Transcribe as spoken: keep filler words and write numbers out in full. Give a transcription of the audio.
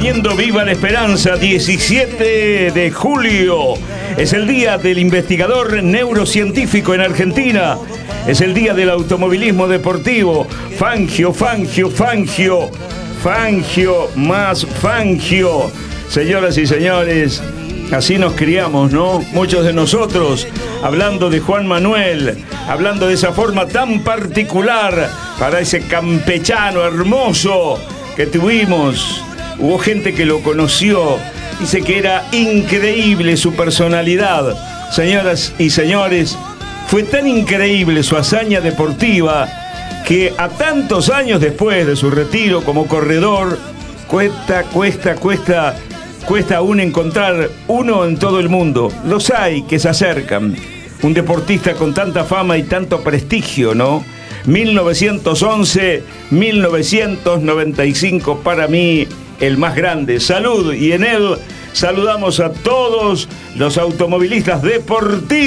poniendo viva la esperanza. diecisiete de julio es el día del investigador neurocientífico en Argentina. Es el día del automovilismo deportivo. Fangio, Fangio, Fangio. Fangio más Fangio. Señoras y señores, así nos criamos, ¿no? Muchos de nosotros hablando de Juan Manuel, hablando de esa forma tan particular para ese campechano hermoso que tuvimos. Hubo gente que lo conoció, dice que era increíble su personalidad. Señoras y señores, fue tan increíble su hazaña deportiva que a tantos años después de su retiro como corredor, cuesta, cuesta, cuesta, cuesta aún encontrar uno en todo el mundo. Los hay que se acercan. Un deportista con tanta fama y tanto prestigio, ¿no? mil novecientos once, mil novecientos noventa y cinco, para mí el más grande. Salud, y en él saludamos a todos los automovilistas deportivos.